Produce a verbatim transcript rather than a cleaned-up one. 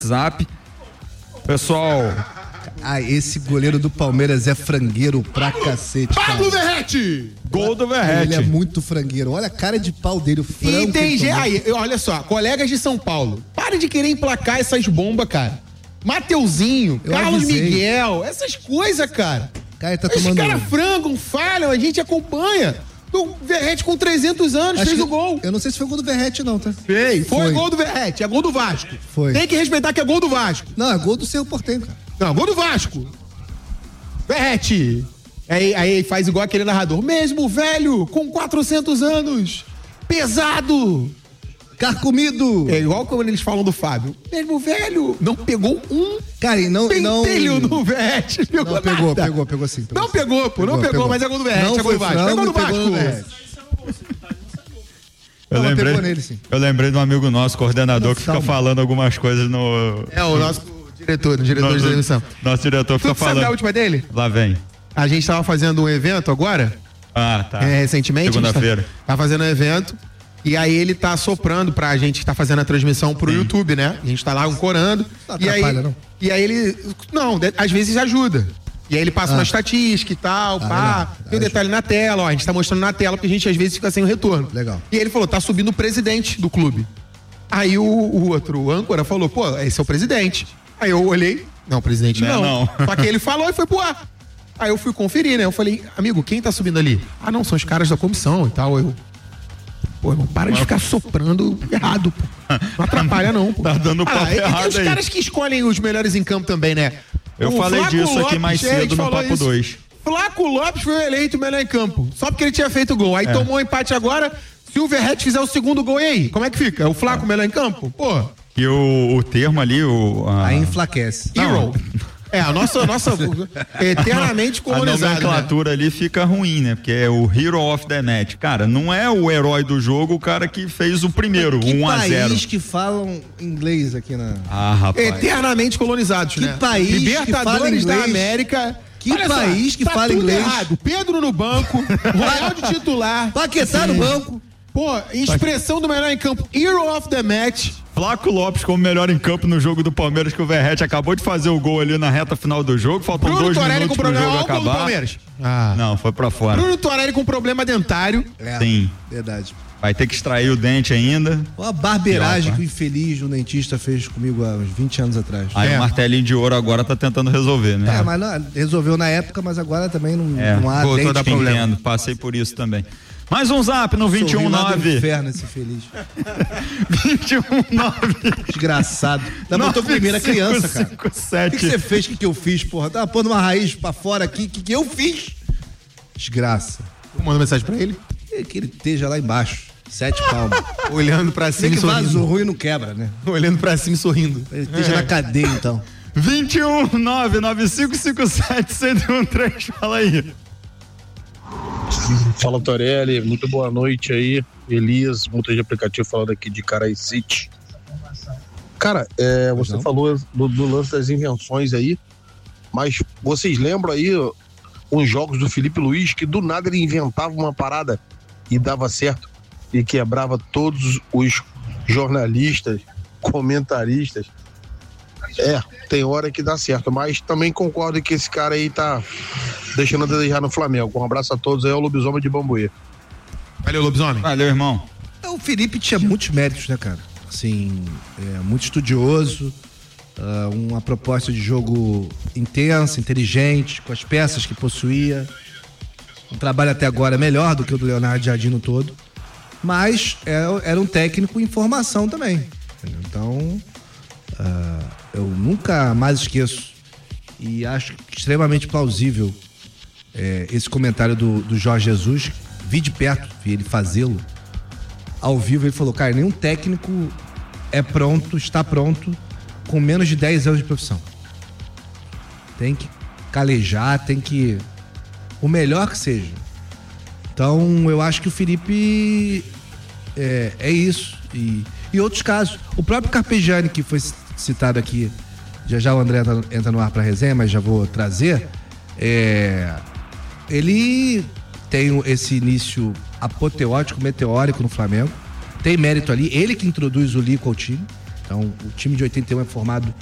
Zap. Pessoal. Ah, esse goleiro do Palmeiras é frangueiro pra cacete, cara. Pablo Verratti! Gol do Verratti. Ele é muito frangueiro. Olha a cara de pau dele, o frango. E tem gente. tomou. Aí, olha só, colegas de São Paulo, para de querer emplacar essas bombas, cara. Mateuzinho, Eu Carlos avisei. Miguel, essas coisas, cara. Cara, tá Esses tomando... caras frangam, falham, a gente acompanha. O Verratti com trezentos anos Acho fez que- o gol. Eu não sei se foi o gol do Verratti, não, tá? Fez. Foi, Foi. gol do Verratti, é gol do Vasco. Foi. Tem que respeitar que é gol do Vasco. Não, é gol do Cerro Porteño, cara. Não, gol do Vasco. Verratti. Aí, aí faz igual aquele narrador. Mesmo velho, com quatrocentos anos. Pesado. Carcomido. É igual quando eles falam do Fábio. Mesmo velho, não pegou um Cara, e não... não... pentelho do Verratti. Pegou Não, pegou, nada. pegou, pegou sim. Pegou Não sim. pegou, pô. Não pegou, mas é gol do Verratti, Não é gol foi do Vasco. É frango gol do e pegou no Vasco. Verratti. Eu Não, mas lembrei, pegou nele, sim. eu lembrei de um amigo nosso, coordenador, que fica Calma. falando algumas coisas no... É o nosso diretor, o diretor de Nosso, transmissão. nosso diretor fica Tu sabe falando. a última dele? Lá vem. A gente tava fazendo um evento agora, Ah, tá. é, recentemente. a gente Segunda-feira. Tá, tá fazendo um evento. E aí ele tá soprando pra gente que tá fazendo a transmissão pro YouTube, né? A gente tá lá ancorando. Não e aí, atrapalha, não? E aí ele. Não, de- às vezes ajuda. E aí ele passa Ah. uma estatística e tal, pá. legal. Tem um detalhe na tela, ó. A gente tá mostrando na tela, porque a gente às vezes fica sem o retorno. Legal. E ele falou: tá subindo o presidente do clube. Aí o, o outro o âncora falou: pô, esse é o presidente. Aí eu olhei: não, o presidente Não é não. não. Só que ele falou e foi pro ar. Aí eu fui conferir, né? Eu falei: amigo, quem tá subindo ali? Ah, não, são os caras da comissão e tal. Eu. Pô, irmão, para de ficar soprando errado, pô. Não atrapalha, não, pô. Tá dando papo ah, e tem errado os aí. caras que escolhem os melhores em campo também, né? Eu O falei Flaco disso aqui Lopes, mais é, a gente cedo no falou Papo isso. dois. Flaco Lopes foi eleito melhor em campo. Só porque ele tinha feito gol. Aí tomou um empate agora. Se o Verratti fizer o segundo gol, e aí? Como é que fica? É o Flaco melhor em campo? Pô. E o, o termo ali, o... a- Aí enflaquece. Hero. É, a nossa, a nossa eternamente A colonizada. Né? nomenclatura ali fica ruim, né? Porque é o Hero of the Match. Cara, não é o herói do jogo o cara que fez o primeiro, Que um a zero. país que falam inglês aqui na... Ah, rapaz. Eternamente colonizados, Que né? país que Libertadores fala inglês? da América. Que Olha só, país que tá fala tudo inglês? errado. Pedro no banco, Ronaldo titular. Paquetá no banco. Pô, expressão do melhor em campo. Hero of the match. Flaco Lopes como melhor em campo no jogo do Palmeiras, que o Verratti acabou de fazer o gol ali na reta final do jogo. Faltam Bruno dois Torelli minutos com pro problema. jogo Olha o gol do acabar. Palmeiras. Não, foi pra fora. Bruno Torelli com problema dentário. É, Sim. verdade. Vai ter que extrair o dente ainda. Olha a barbeiragem Pior, que o infeliz, o dentista, fez comigo há uns vinte anos atrás. Aí É. o martelinho de ouro agora tá tentando resolver, né? É, mas não, resolveu na época, mas agora também não, É, não há voltou a dente dar que problema. Entendo, passei por isso também. Mais um zap no vinte e um sorriu lá do nove. inferno esse feliz. vinte e um nove. Desgraçado. Da botou primeira criança, cara. O que, que sete. você fez? O que, que eu fiz, porra? Tava pondo uma raiz pra fora aqui. O que, que eu fiz? Desgraça. Manda mensagem pra ele. Que, que ele esteja lá embaixo. Sete palmas. Olhando pra Sei cima e que vaso sorrindo. ruim não quebra, né? Olhando pra cima e sorrindo. Ele esteja na cadeia, então. vinte e um nove nove cinco cinco sete zero zero um três. Fala aí. Fala, Torelli, muito boa noite aí. Elias, motor de aplicativo, falando aqui de Carai City. Cara, é, você não. falou do, do lance das invenções aí, mas vocês lembram aí ó, uns jogos do Felipe Luiz que do nada ele inventava uma parada e dava certo e quebrava todos os jornalistas, comentaristas. É, tem hora que dá certo, mas também concordo que esse cara aí tá deixando a desejar no Flamengo. Um abraço a todos aí, é o Lobisomem de Bambuê. Valeu, lobisomem. Valeu, irmão. O Felipe tinha muitos méritos, né, cara? Assim, é, muito estudioso, uh, uma proposta de jogo intensa, inteligente, com as peças que possuía. Um trabalho até agora melhor do que o do Leonardo Jardim no todo. Mas é, era um técnico em formação também. Entendeu? Então, uh, eu nunca mais esqueço e acho extremamente plausível é, esse comentário do, do Jorge Jesus. Vi de perto, vi ele fazê-lo. Ao vivo ele falou, cara, nenhum técnico é pronto, está pronto com menos de dez anos de profissão. Tem que calejar, tem que... o melhor que seja. Então, eu acho que o Felipe é, é isso. E, e outros casos. O próprio Carpegiani, que foi citado aqui, já já o André entra, entra no ar para resenha, mas já vou trazer. É, ele tem esse início apoteótico, meteórico no Flamengo. Tem mérito ali. Ele que introduz o Lico ao time. Então, o time de oitenta e um é formado